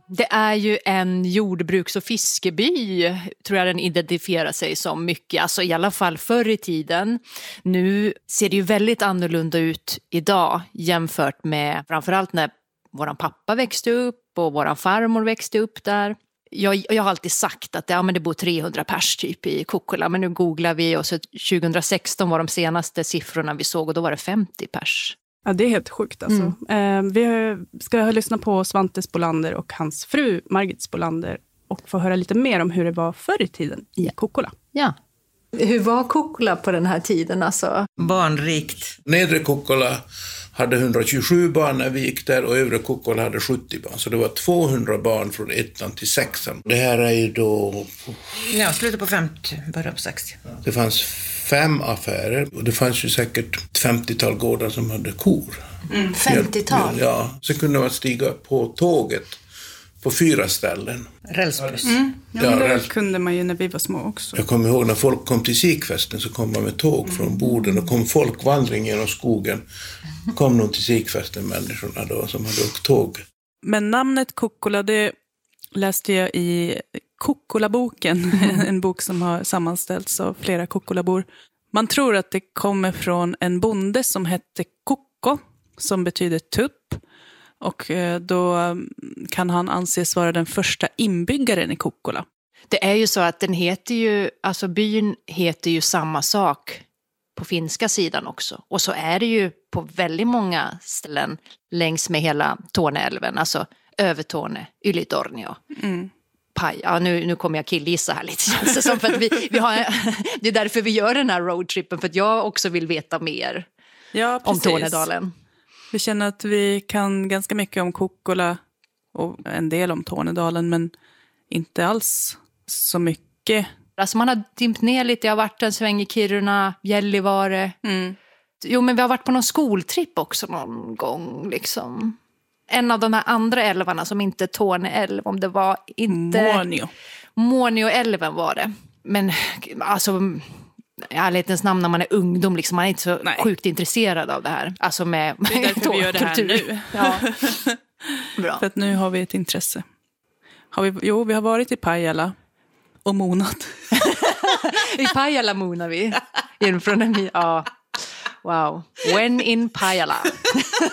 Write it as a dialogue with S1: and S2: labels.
S1: Det är ju en jordbruks- och fiskeby, tror jag den identifierar sig som mycket. Alltså i alla fall förr i tiden. Nu ser det ju väldigt annorlunda ut idag jämfört med framförallt när våran pappa växte upp och våran farmor växte upp där. Jag har alltid sagt att men det bor 300 pers typ i Kokkola, men nu googlar vi och så 2016 var de senaste siffrorna vi såg och då var det 50 pers.
S2: Ja, det är helt sjukt alltså. Vi ska lyssna på Svante Spolander och hans fru Margit Spolander och få höra lite mer om hur det var förr i tiden i Kokkola.
S1: Ja. Hur var Kokkola på den här tiden alltså?
S3: Barnrikt.
S4: Nedre Kokkola hade 127 barn när vi gick där och övre Kokkola hade 70 barn. Så det var 200 barn från 1:an till 6:an. Det här är ju då...
S3: Ja, slutet på 50, början på 60.
S4: Det fanns 5 affärer och det fanns ju säkert 50-tal gårdar som hade kor.
S1: 50-tal?
S4: Ja, så kunde man stiga på tåget på 4 ställen.
S3: Rälsbuss.
S2: Ja, det kunde man ju när vi var små också.
S4: Jag kommer ihåg när folk kom till Sikfesten så kom man med tåg från Boden och kom folkvandring genom skogen. Kom någon till Sikfesten, människorna då som hade åkt tåg.
S2: Men namnet Kokkola, det läste jag i Kokkola-boken, en bok som har sammanställts av flera Kokkolabor. Man tror att det kommer från en bonde som hette Kokko, som betyder tupp. Och då kan han anses vara den första inbyggaren i Kokkola.
S1: Det är ju så att den heter ju, alltså byn heter ju samma sak på finska sidan också. Och så är det ju på väldigt många ställen längs med hela Torneälven, alltså Övertorne, Ylitornio. Ja, nu kommer jag killgissa här lite, känns det som, för att vi har, det är därför vi gör den här roadtrippen, för att jag också vill veta mer om Tornedalen.
S2: Vi känner att vi kan ganska mycket om Kokkola och en del om Tornedalen, men inte alls så mycket.
S1: Alltså man har dimpt ner lite, jag har varit en sväng i Kiruna, Gällivare. Jo, men vi har varit på någon skoltripp också någon gång liksom. En av de här andra älvarna som inte är Torneälv, om det var inte... Muonioälven var det. Men alltså... I ärlighetens namn, när man är ungdom liksom, man är inte så sjukt intresserad av det här. Alltså med
S2: det är därför vi gör det här nu.
S1: Ja. Bra.
S2: För att nu har vi ett intresse. Vi har varit i Pajala och monat.
S1: I Pajala monar vi. Ja. Wow. When in Pajala.